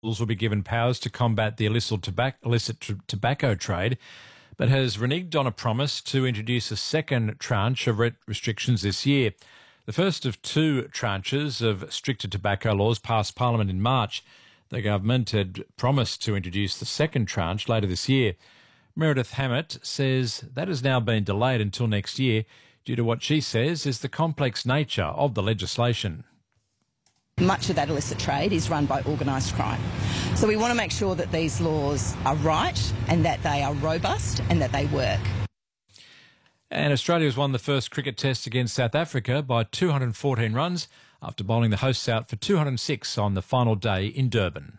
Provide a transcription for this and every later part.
will be given powers to combat the illicit tobacco trade, but has reneged on a promise to introduce a second tranche of restrictions this year. The first of two tranches of stricter tobacco laws passed Parliament in March. The government had promised to introduce the second tranche later this year. Meredith Hammett says that has now been delayed until next year due to what she says is the complex nature of the legislation. Much of that illicit trade is run by organised crime. So we want to make sure that these laws are right and that they are robust and that they work. And Australia has won the first cricket test against South Africa by 214 runs after bowling the hosts out for 206 on the final day in Durban.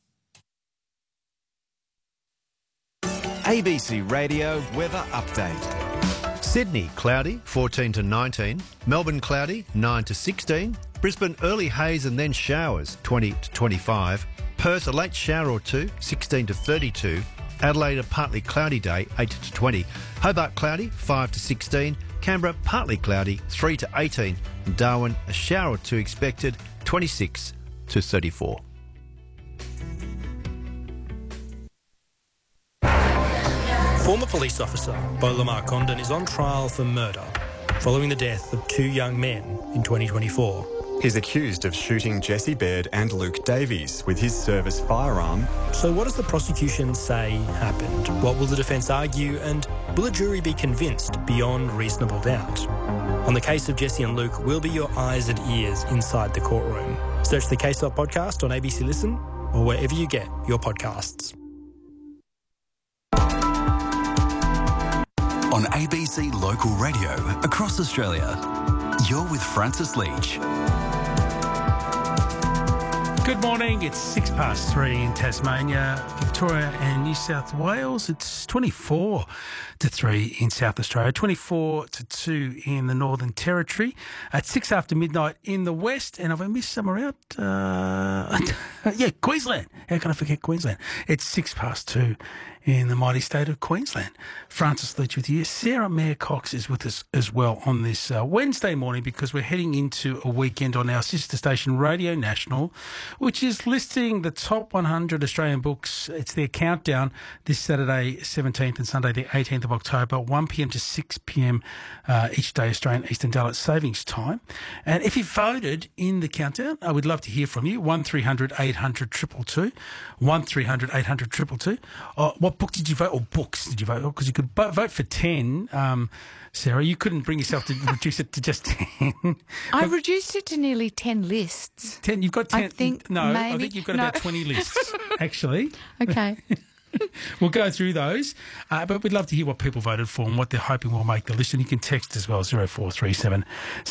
ABC Radio Weather Update. Sydney, cloudy, 14 to 19. Melbourne, cloudy, 9 to 16. Brisbane, early haze and then showers, 20 to 25. Perth, a late shower or two, 16 to 32. Adelaide, a partly cloudy day, 8 to 20. Hobart, cloudy, 5 to 16. Canberra, partly cloudy, 3 to 18. And Darwin, a shower or two expected, 26 to 34. Former police officer Bo Lamar Condon is on trial for murder following the death of two young men in 2024. He's accused of shooting Jesse Baird and Luke Davies with his service firearm. So what does the prosecution say happened? What will the defence argue, and will a jury be convinced beyond reasonable doubt? On the case of Jesse and Luke, we'll be your eyes and ears inside the courtroom. Search the Case Up podcast on ABC Listen or wherever you get your podcasts. On ABC Local Radio across Australia, you're with Francis Leach. Good morning. It's 3:06 in Tasmania, Victoria and New South Wales. It's 24 to 3 in South Australia, 24 to 2 in the Northern Territory. At 6 after midnight in the West. And have I missed somewhere out? Queensland. How can I forget Queensland? It's 2:06 in the mighty state of Queensland. Francis Leach with you. Sarah Mayer Cox is with us as well on this Wednesday morning, because we're heading into a weekend on our sister station Radio National, which is listing the top 100 Australian books. It's their countdown this Saturday 17th and Sunday the 18th of October, 1 p.m. to 6 p.m. Each day Australian Eastern Daylight Savings Time. And if you voted in the countdown, I would love to hear from you. 1300 800 222, 1300 800 222. What book did you vote, or books did you vote? Because you could vote for 10. Sarah, you couldn't bring yourself to reduce it to just 10. I've reduced it to nearly 10 lists. 10, you've got 10. I think you've got about 20 lists, actually. Okay. We'll go through those, but we'd love to hear what people voted for and what they're hoping will make the list. And you can text as well, 0437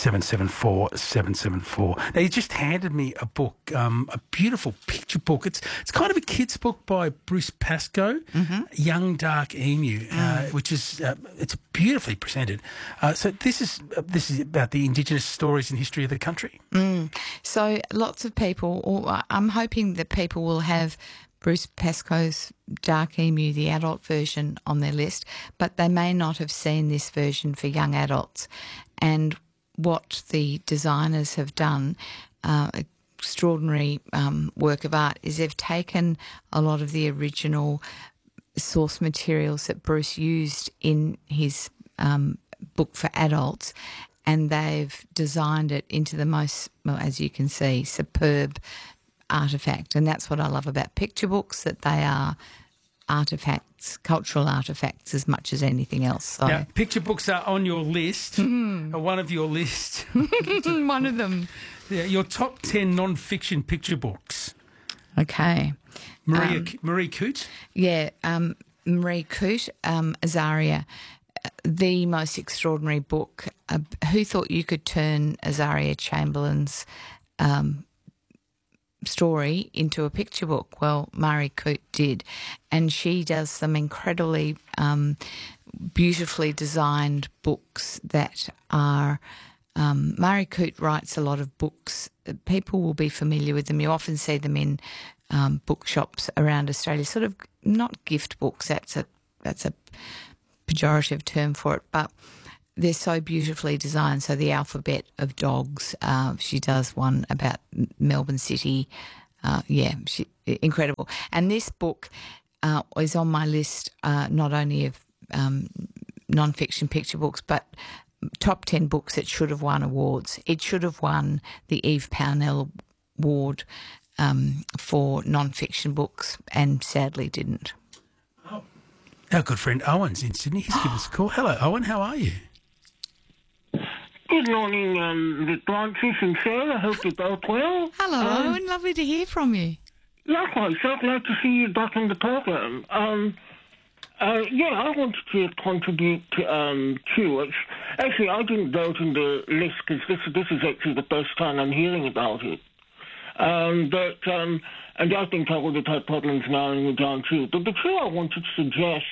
774 774. Now, you just handed me a book, a beautiful picture book. It's kind of a kid's book by Bruce Pascoe, Young Dark Emu, which is it's beautifully presented. So this is about the Indigenous stories and history of the country. So lots of people, or I'm hoping that people will have Bruce Pascoe's Dark Emu, the adult version, on their list, but they may not have seen this version for young adults. And what the designers have done, extraordinary work of art, is they've taken a lot of the original source materials that Bruce used in his book for adults, and they've designed it into the most, well, as you can see, superb artefact. And that's what I love about picture books, that they are artefacts, cultural artefacts, as much as anything else. So. Now, picture books are on your list, one of your list. One of them. Yeah, your top 10 non-fiction picture books. Okay. Marie Coote? Yeah, Marie Coote, Azaria, the most extraordinary book. Who thought you could turn Azaria Chamberlain's story into a picture book? Well, Marie Coote did, and she does some incredibly beautifully designed books that are Marie Coote writes a lot of books. People will be familiar with them. You often see them in bookshops around Australia, sort of not gift books, that's a pejorative term for it, but they're so beautifully designed. So the alphabet of dogs, she does one about Melbourne City Incredible. And this book is on my list not only of non-fiction picture books, but top 10 books that should have won awards. It should have won the Eve Pownell Award for non-fiction books, and sadly didn't. Our good friend Owen's in Sydney. He's given us a call. Hello, Owen. How are you? Good morning, Rick Francis and Sarah. I hope you're both well. Hello, Owen. Lovely to hear from you. Likewise, so glad to see you back on the program. I wanted to contribute to it. Actually, I didn't vote in the list because this is actually the first time I'm hearing about it. And I think I would have had problems narrowing it down too. But the two I wanted to suggest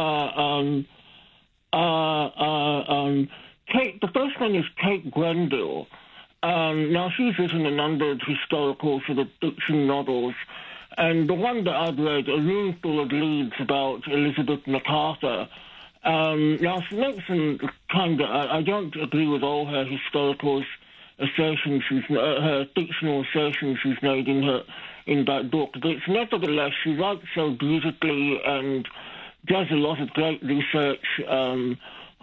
Kate, the first one is Kate Grenville. Now, she's written a number of historical sort of fiction novels, and the one that I've read, A Room Full of Leads, about Elizabeth MacArthur. Now, she makes some kind of... I don't agree with all her historical assertions, her fictional assertions she's made in that book, but nevertheless, she writes so beautifully and does a lot of great research on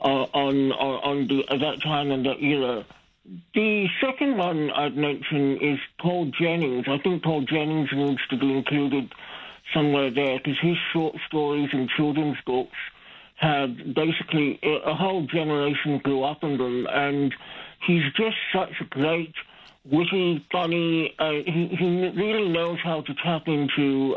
that time and that era. The second one I'd mention is Paul Jennings. I think Paul Jennings needs to be included somewhere there because his short stories and children's books had basically a whole generation grew up on them, and he's just such a great, witty, funny. He really knows how to tap into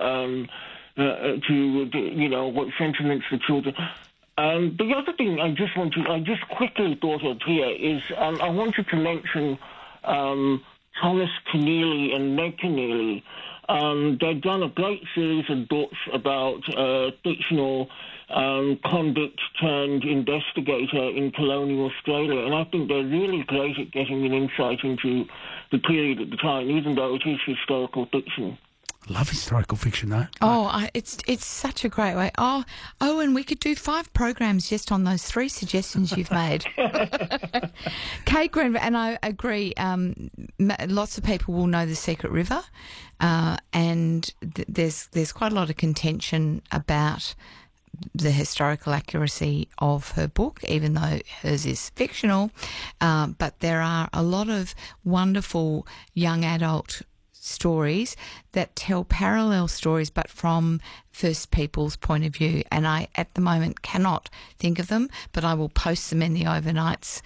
what sentiments the children. The other thing I just quickly thought of here is I wanted to mention Thomas Keneally and Meg Keneally. They've done a great series of books about fictional convict turned investigator in colonial Australia, and I think they're really great at getting an insight into the period at the time, even though it is historical fiction. Love historical fiction, though. Oh, it's such a great way. Oh, Owen, we could do 5 programs just on those 3 suggestions you've made. Kate Grenville, and I agree, lots of people will know The Secret River, and there's quite a lot of contention about the historical accuracy of her book, even though hers is fictional. But there are a lot of wonderful young adult stories that tell parallel stories but from First Peoples' point of view, and I at the moment cannot think of them, but I will post them in the overnights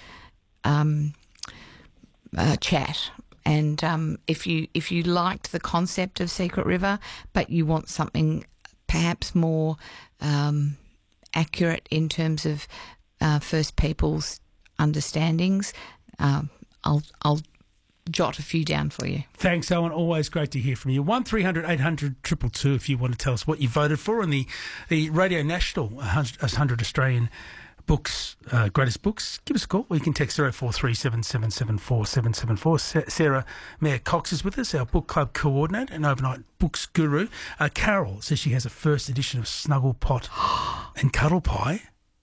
chat. And if you liked the concept of Secret River but you want something perhaps more accurate in terms of First Peoples' understandings, I'll jot a few down for you. Thanks, Owen. Always great to hear from you. 1300 800 222 if you want to tell us what you voted for in the Radio National 100 Australian books, greatest books. Give us a call. Or you can text 0437 774 774. Sarah Mayer Cox is with us, our book club coordinator and overnight books guru. Carol says she has a first edition of Snugglepot and Cuddle Pie.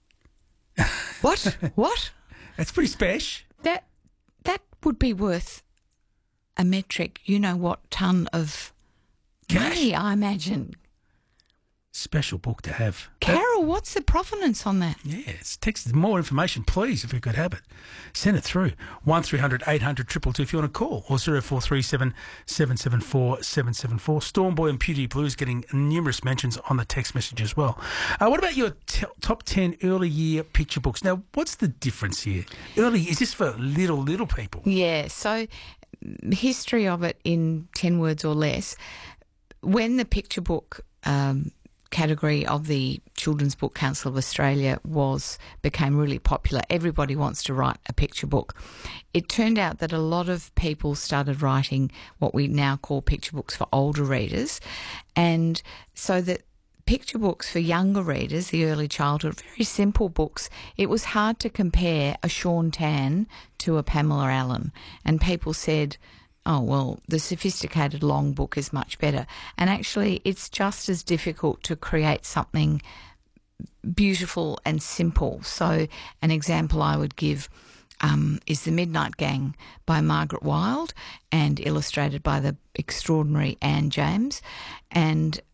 What? What? That's pretty special. That would be worth a metric, ton of money, I imagine. Special book to have. Carol, what's the provenance on that? Yeah, it's text more information, please, if we could have it. Send it through. 1300 800 222 if you want to call, or 0437 774 774. Stormboy and Pewdie Blues getting numerous mentions on the text message as well. What about your top 10 early year picture books? Now, what's the difference here? Early, is this for little people? Yeah, so history of it in 10 words or less. When the picture book category of the Children's Book Council of Australia became really popular, everybody wants to write a picture book. It turned out that a lot of people started writing what we now call picture books for older readers, and so that picture books for younger readers, the early childhood, very simple books, it was hard to compare a Sean Tan to a Pamela Allen. And people said, oh, well, the sophisticated long book is much better. And actually, it's just as difficult to create something beautiful and simple. So an example I would give, is The Midnight Gang by Margaret Wilde and illustrated by the extraordinary Anne James. And